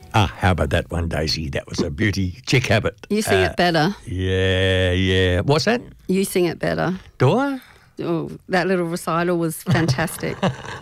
How about that one, Daisy? That was a beauty. Chick Abbott. You sing it better. Yeah. What's that? You sing it better. Do I? Oh, that little recital was fantastic.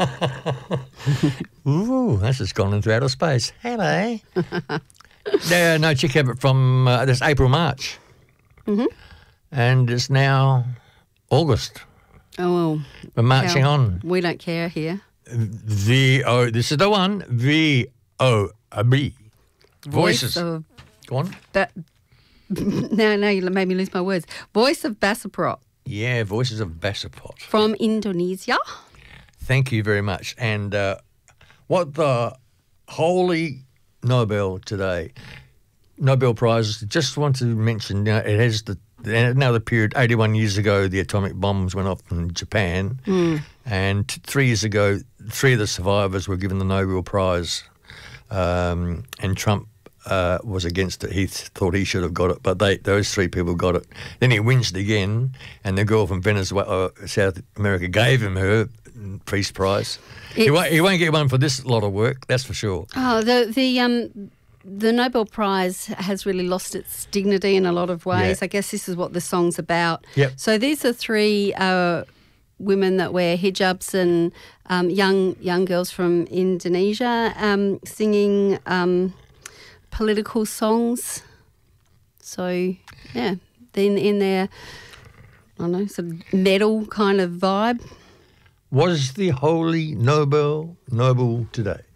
Ooh, that's just gone into outer space. Hello. No, Chick Abbott from this April, March. Mm-hmm. And it's now August. Oh, well. We're marching on. We don't care here. This is the one. VOB. Voices. Of Go on. Now you made me lose my words. Voice of Basaprop. Yeah, Voices of Basaprop. From Indonesia. Thank you very much. And what the holy Nobel today, Nobel Prizes, just want to mention, it has another period, 81 years ago, the atomic bombs went off in Japan. And 3 years ago, 3 of the survivors were given the Nobel Prize. And Trump was against it. He thought he should have got it, but those 3 people got it. Then he whinged again, and the girl from Venezuela, South America, gave him her Peace Prize. He won't get one for this lot of work, that's for sure. Oh, the Nobel Prize has really lost its dignity in a lot of ways. Yeah. I guess this is what the song's about. Yep. So these are 3 women that wear hijabs and young girls from Indonesia singing political songs. So, yeah, in their, I don't know, sort of medal kind of vibe. Was the holy Nobel noble today?